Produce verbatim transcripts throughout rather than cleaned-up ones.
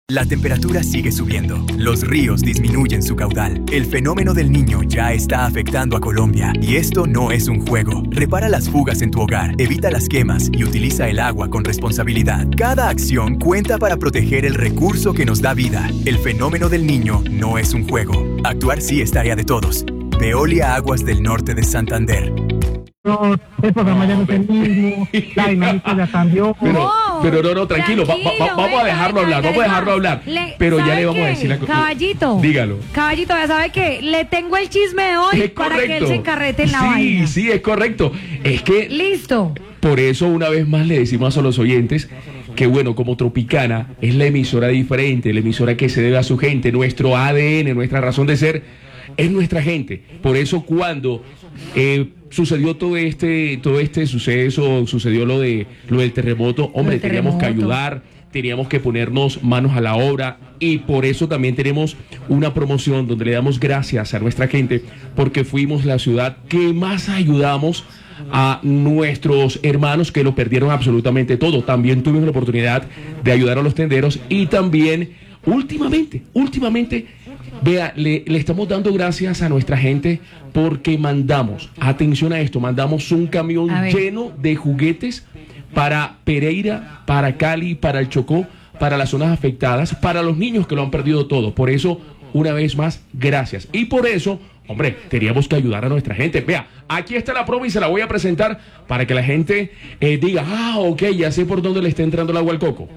La temperatura sigue subiendo, los ríos disminuyen su caudal, el fenómeno del Niño ya está afectando a Colombia y esto no es un juego. Repara las fugas en tu hogar, evita las quemas y utiliza el agua con responsabilidad. Cada acción cuenta para proteger el recurso que nos da vida. El fenómeno del Niño no es un juego. Actuar sí es tarea de todos. Veolia Aguas del Norte de Santander. No, el programa ya no es el mismo, la dinámica ya cambió. Pero, no, pero no, no, tranquilo, tranquilo va, va, vamos a dejarlo hablar, vamos a dejarlo hablar. Le, pero ya le vamos qué? a decir la cosa. Caballito. Dígalo. Caballito, ya sabe que le tengo el chisme de hoy es para correcto. que él se encarrete en la sí, vaina. Sí, sí, es correcto. Es que... Listo. Por eso, una vez más, le decimos a los oyentes que, bueno, como Tropicana es la emisora diferente, la emisora que se debe a su gente, nuestro A D N, nuestra razón de ser, es nuestra gente. Por eso, cuando... Eh, sucedió todo este todo este suceso, sucedió lo de lo del terremoto, hombre, teníamos que ayudar, teníamos que ponernos manos a la obra y por eso también tenemos una promoción donde le damos gracias a nuestra gente porque fuimos la ciudad que más ayudamos a nuestros hermanos que lo perdieron absolutamente todo. También tuvimos la oportunidad de ayudar a los tenderos y también últimamente, últimamente Vea, le, le estamos dando gracias a nuestra gente porque mandamos, atención a esto, mandamos un camión lleno de juguetes para Pereira, para Cali, para el Chocó, para las zonas afectadas, para los niños que lo han perdido todo. Por eso, una vez más, gracias. Y por eso, hombre, teníamos que ayudar a nuestra gente. Vea, aquí está la prueba y se la voy a presentar para que la gente eh, diga, ah, ok, ya sé por dónde le está entrando el agua al coco.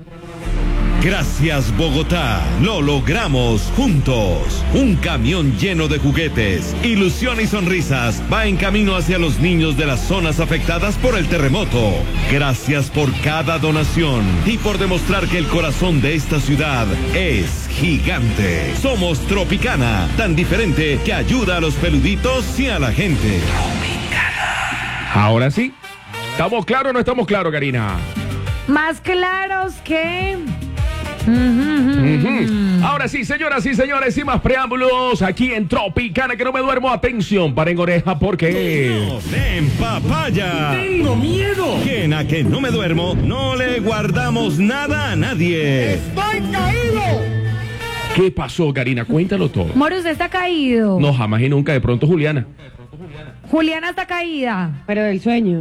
Gracias, Bogotá. Lo logramos juntos. Un camión lleno de juguetes, ilusión y sonrisas va en camino hacia los niños de las zonas afectadas por el terremoto. Gracias por cada donación y por demostrar que el corazón de esta ciudad es gigante. Somos Tropicana, tan diferente que ayuda a los peluditos y a la gente. Tropicana. Ahora sí. ¿Estamos claros o no estamos claros, Karina? Más claros que... Uh -huh, uh -huh. Ahora sí, señoras y señores, sin más preámbulos, aquí en Tropicana, que no me duermo, atención, paren oreja, porque... ¡En papaya! ¡Tengo miedo! ¿Quién a que no me duermo? No le guardamos nada a nadie. ¡Estoy caído! ¿Qué pasó, Karina? Cuéntalo todo. Moro, usted está caído. No, jamás y nunca, de pronto Juliana. Juliana está caída. Pero del sueño.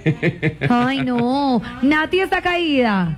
Ay, no. Nati está caída.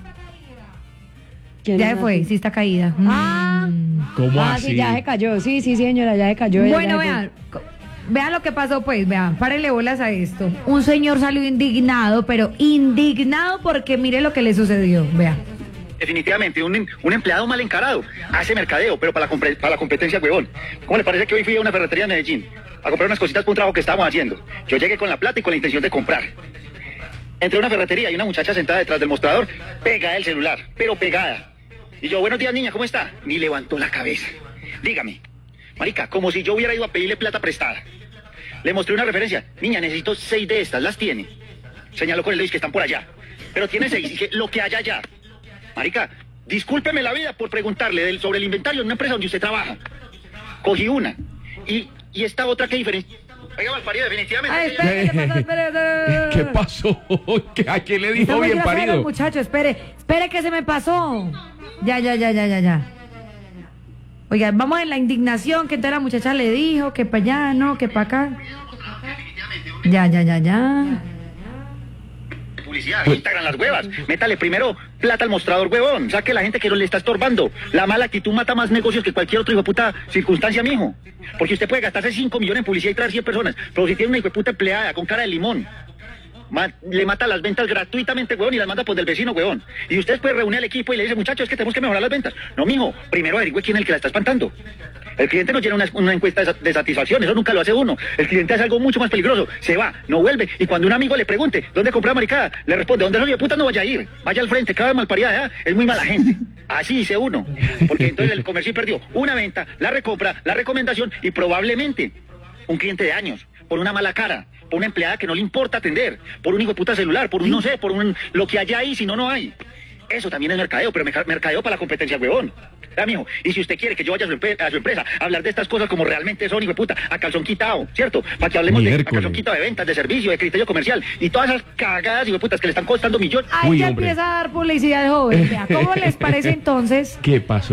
Ya fue, sí está caída. Ah, ¿cómo ah, así? Sí, ya se cayó. Sí, sí, señora, ya se cayó. Bueno, vean, vean lo que pasó, pues, vean, párenle bolas a esto. Un señor salió indignado, pero indignado porque mire lo que le sucedió, vean. Definitivamente, un, un empleado mal encarado. Hace mercadeo, pero para la, para la competencia, huevón. ¿Cómo le parece que hoy fui a una ferretería en Medellín a comprar unas cositas para un trabajo que estábamos haciendo? Yo llegué con la plata y con la intención de comprar. Entré a una ferretería y una muchacha sentada detrás del mostrador, pegada del celular, pero pegada. Y yo, buenos días, niña, ¿cómo está? Ni levantó la cabeza. Dígame, marica, como si yo hubiera ido a pedirle plata prestada. Le mostré una referencia. Niña, necesito seis de estas, ¿las tiene? Señaló con el dedo que están por allá. Pero tiene seis, dije, lo que haya allá. Marica, discúlpeme la vida por preguntarle del, sobre el inventario de una empresa donde usted trabaja. Cogí una. Y, y esta otra, ¿qué diferencia? Oiga, Malparido, definitivamente. Ay, espere, ¿qué pasó? Espere, ¿Qué pasó? ¿A quién le dijo bien parido? Muchacho, espere, espere que se me pasó. Ya, ya, ya, ya, ya, ya. Oiga, vamos en la indignación que entonces la muchacha le dijo que para allá, no, que para acá. Ya, ya, ya, ya. Publicidad, Instagram las huevas. Métale primero plata al mostrador, huevón. Saque la gente que no le está estorbando. La mala actitud mata más negocios que cualquier otro hijo de puta circunstancia, mijo. Porque usted puede gastarse cinco millones en publicidad y traer cien personas. Pero si tiene una hijo de puta empleada con cara de limón, Ma le mata las ventas gratuitamente, huevón, y las manda pues del vecino, huevón. Y usted puede reunir al equipo y le dice, muchachos, es que tenemos que mejorar las ventas. No, mijo, primero averigüe quién es el que la está espantando. El cliente no llena una, una encuesta de, de satisfacción, eso nunca lo hace uno. El cliente hace algo mucho más peligroso, se va, no vuelve. Y cuando un amigo le pregunte, ¿dónde compró la maricada? Le responde, ¿dónde no, de puta no vaya a ir? Vaya al frente, cada vez malparida, ¿eh? Es muy mala gente. Así dice uno. Porque entonces el comercio perdió una venta, la recompra, la recomendación y probablemente un cliente de años, por una mala cara, por una empleada que no le importa atender, por un hijo de puta celular, por un no sé, por un lo que haya ahí, si no, no hay. Eso también es mercadeo, pero mercadeo para la competencia, huevón. Ah, mijo, y si usted quiere que yo vaya a su, a su empresa a hablar de estas cosas como realmente son, hijo de puta, a calzón quitado, ¿cierto? Para que hablemos Miércoles. de a calzón quitado de ventas, de servicio, de criterio comercial y todas esas cagadas, hijo de putas, que le están costando millones. Ahí ya empieza a dar publicidad, joven. ¿Cómo les parece entonces? ¿Qué pasó?